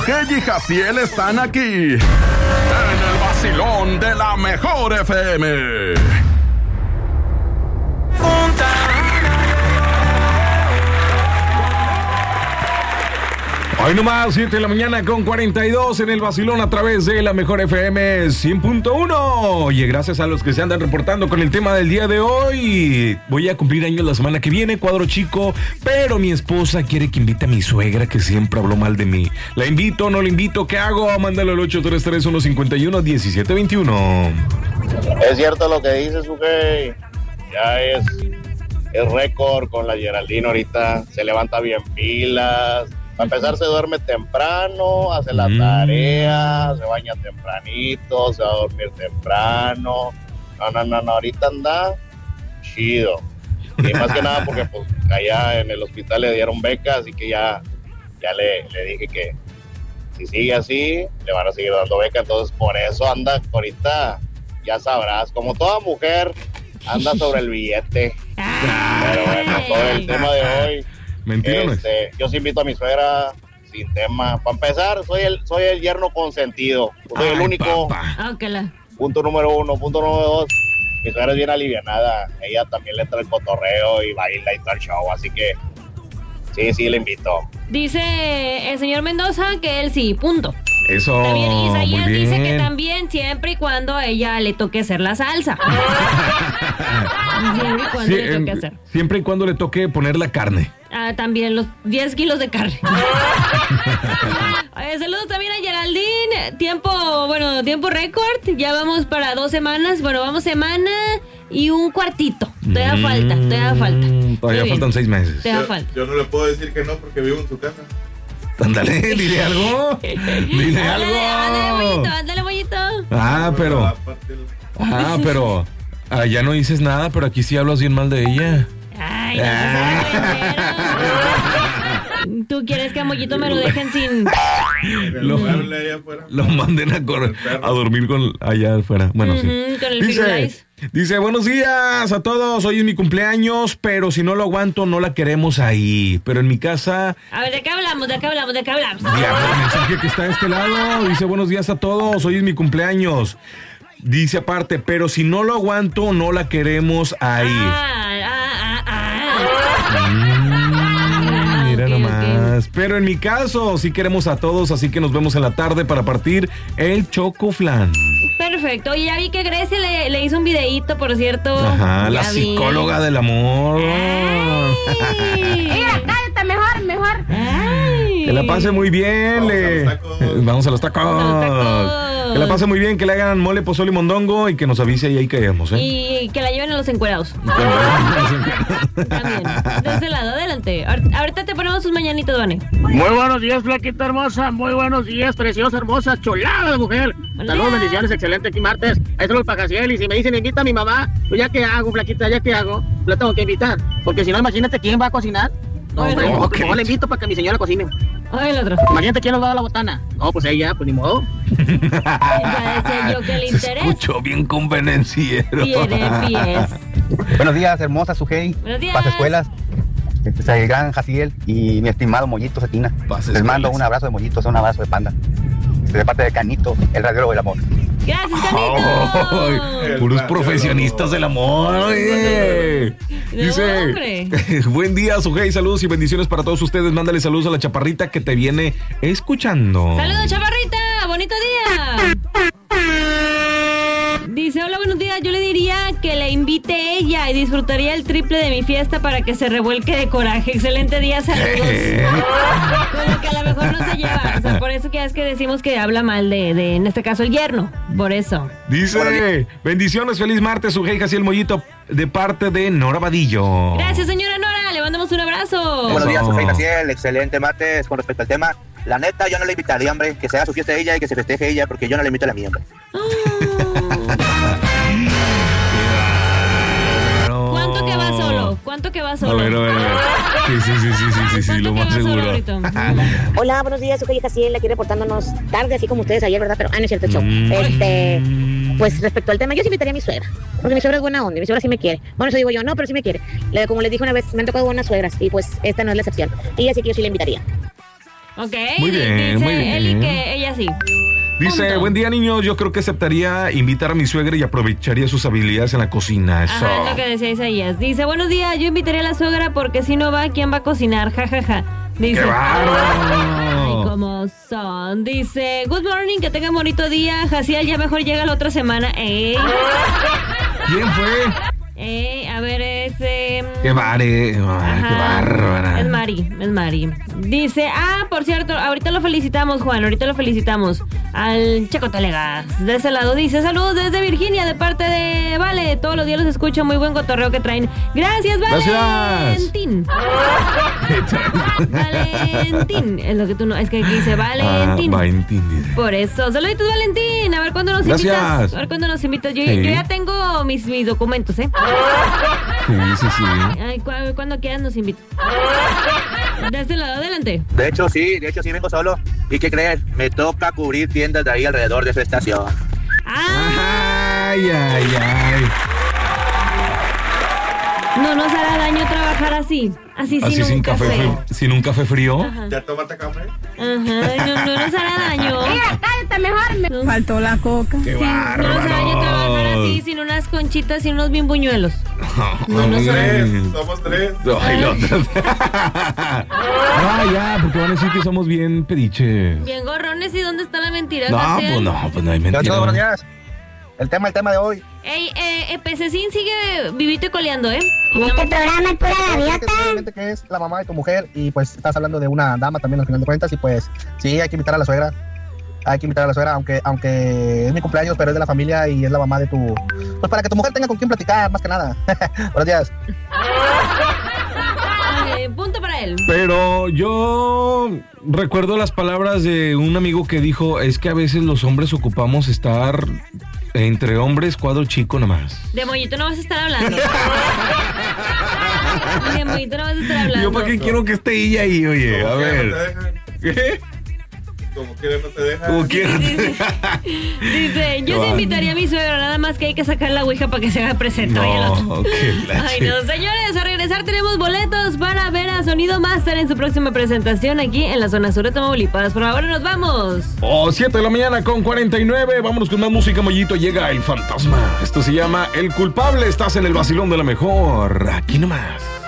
Sugey y Jaciel están aquí en el vacilón de la mejor FM. Hoy nomás, 7 de la mañana con 42 en el vacilón a través de la mejor FM 100.1. Oye, gracias a los que se andan reportando con el tema del día de hoy. Voy a cumplir años la semana que viene, cuadro chico, pero mi esposa quiere que invite a mi suegra que siempre habló mal de mí. ¿La invito o no la invito? ¿Qué hago? Mándalo al 833-151-1721. Es cierto lo que dice Sugey. Ya es récord con la Geraldine ahorita. Se levanta bien pilas. Para empezar, se duerme temprano, hace la tarea, se baña tempranito, se va a dormir temprano. No, ahorita anda chido. Y más que nada porque pues allá en el hospital le dieron beca, así que ya le dije que si sigue así, le van a seguir dando beca. Entonces, por eso anda ahorita, ya sabrás, como toda mujer, anda sobre el billete. Pero bueno, todo el tema de hoy. Mentira, no es. Yo sí invito a mi suegra sin tema. Para empezar, soy el yerno consentido. Soy el único. Punto número 1. Punto número 2. Mi suegra es bien alivianada. Ella también le entra el cotorreo y baila y tal show. Así que sí, le invito. Dice el señor Mendoza que él sí, punto. Eso, también Isaías muy bien. Dice que también, siempre y cuando a ella le toque hacer la salsa. Siempre y cuando le toque hacer. Siempre y cuando le toque poner la carne. También los 10 kilos de carne. Saludos también a Geraldine. Tiempo récord. Ya vamos para 2 semanas. Bueno, vamos semana y un cuartito. Todavía falta. Todavía faltan 6 meses. Yo no le puedo decir que no porque vivo en su casa. Ándale, dile algo. Dile algo. Ándale, mollito. Pero ya no dices nada, pero aquí sí hablas bien mal de ella. Ay, ¿tú quieres que a Mollito me lo dejen sin...? Lo manden a dormir allá afuera. Bueno, sí. Con el Dice, buenos días a todos. Hoy es mi cumpleaños, pero si no lo aguanto, no la queremos ahí. Pero en mi casa... A ver, ¿de qué hablamos? Ya, el mensaje que está de este lado. Dice, buenos días a todos. Hoy es mi cumpleaños. Dice aparte, pero si no lo aguanto, no la queremos ahí. Mira nomás. Okay. Pero en mi caso, sí queremos a todos, así que nos vemos en la tarde para partir el chocoflan. Perfecto. Y ya vi que Grecia le hizo un videíto, por cierto. Ajá, la psicóloga del amor. Mira, cállate, mejor. Ay. Que la pase muy bien. Vamos a los tacos. Que la pase muy bien, que le hagan mole, pozole y mondongo y que nos avise y ahí caemos, Y que la lleven a los encuerados. También. De ese lado, adelante. Ahorita te ponemos sus mañanitos, Vane. Muy buenos días, flaquita hermosa. Muy buenos días, preciosa, hermosa, chulada de mujer. Saludos, bendiciones, excelente aquí martes. Ahí saludos para Jaciel. Y si me dicen invita a mi mamá, pues ya que hago, flaquita, la tengo que invitar. Porque si no, imagínate quién va a cocinar. No, hombre, no le invito para que mi señora cocine. Ay, el otro. Imagínate quién nos va a dar la botana. No, pues ella, pues ni modo. Ya decía yo que le interesa. Se escuchó bien convenenciero. Tiene pies. Buenos días, hermosa Sugey. Buenos días. Paz escuelas. El gran Jaciel y mi estimado Mollito Cetina. Les mando un abrazo de Mollitos, un abrazo de panda. De parte de Canito, el radiólogo del amor. Gracias, Canito. Puros profesionistas del amor. Dice, buen día, Sugey, saludos y bendiciones para todos ustedes. Mándale saludos a la chaparrita que te viene escuchando. Saludos, chaparrita, bonito día. Dice, hola, buenos días. Yo le diría que le invite ella y disfrutaría el triple de mi fiesta para que se revuelque de coraje. Excelente día, saludos. Con lo que a lo mejor no se lleva. O sea, por eso que es que decimos que habla mal de en este caso, el yerno. Por eso. Dice, bendiciones, feliz martes, Sugey, Jaciel, Mollito, de parte de Nora Vadillo. Gracias, señora Nora. Le mandamos un abrazo. Buenos días, Sugey, Jaciel. Excelente martes con respecto al tema. La neta, yo no le invitaría, hombre, que se haga su fiesta de ella y que se festeje ella, porque yo no le invito a la mía, hombre. ¿Cuánto que va solo? A ver. Sí, lo más seguro. Hola, buenos días, soy Jaciel, aquí reportándonos tarde, así como ustedes ayer, ¿verdad? Pero, no es cierto, show. Pues respecto al tema, yo sí invitaría a mi suegra, porque mi suegra es buena onda, y mi suegra sí me quiere. Bueno, eso digo yo, no, pero sí me quiere. Como les dije una vez, me han tocado buenas suegras, y pues esta no es la excepción. Y así que yo sí la invitaría. Ok, muy bien, dice muy bien. Eli así. Dice, Punto. buen día, niños. Yo creo que aceptaría invitar a mi suegra y aprovecharía sus habilidades en la cocina. Eso. Ajá, es lo que decía Isaías. Dice, buenos días, yo invitaría a la suegra porque si no va, ¿quién va a cocinar? Ja, ja, ja. Dice, ¡Qué bárbaro! ay, cómo son. Dice, good morning, que tengan bonito día. Jaciel, ya mejor llega la otra semana. ¿Quién fue? A ver, ese... ¡Qué bare! ¡Qué bárbara! Es Mari. Dice, por cierto, ahorita lo felicitamos, Juan, ahorita lo felicitamos. Al Checo Telegas, de ese lado, dice, saludos desde Virginia, de parte de Vale, todos los días los escucho, muy buen cotorreo que traen. Gracias, Valentín. Valentín, es lo que tú no, es que aquí dice Valentín. Valentín. Por eso, saluditos, Valentín, a ver cuándo nos Gracias. invitas. A ver cuándo nos invitas, yo ya tengo mis documentos, Sí. Ay, cuando quieras nos invitas. De este lado, adelante. De hecho sí, vengo solo. ¿Y qué crees? Me toca cubrir tiendas de ahí alrededor de su estación. Ay. No nos hará daño trabajar así. Así sin un café. Sin un café frío. Ajá. ¿Ya tomaste café? Ajá, no nos hará daño. Mira, cállate mejor. Me faltó la coca. ¡Qué No nos hará daño trabajar así, sin unas conchitas, sin unos bien buñuelos. Somos tres. Ay, no. Ya, porque van a decir que somos bien pediches. Bien gorrones, ¿y dónde está la mentira? No, Jaciel? pues no hay mentira. Buenos días. El tema de hoy. Ey, Pececín sigue vivito y coleando, ¿eh? En este programa es pura gaviota. Obviamente que es la mamá de tu mujer y pues estás hablando de una dama también al final de cuentas y pues sí, hay que invitar a la suegra. Aunque es mi cumpleaños, pero es de la familia y es la mamá de tu... Pues para que tu mujer tenga con quién platicar, más que nada. Buenos días. Punto para él. Pero yo recuerdo las palabras de un amigo que dijo, es que a veces los hombres ocupamos estar entre hombres cuadro chico nomás. De mollito no vas a estar hablando. De mollito no vas a estar hablando. Yo para qué quiero que esté ella ahí, oye, a ver. ¿Qué? Como quiera no te deja. Como quiera. Dice, yo sí invitaría a mi suegro, nada más que hay que sacar la ouija para que se haga presente. No, Ay, no, señores, a regresar tenemos boletos para ver a Sonido Master en su próxima presentación aquí en la zona sur de Tamaulipas. Por ahora nos vamos. 7 de la mañana con 49. Vámonos con más música, Mollito. Llega el fantasma. Esto se llama El Culpable. Estás en el vacilón de la mejor. Aquí nomás.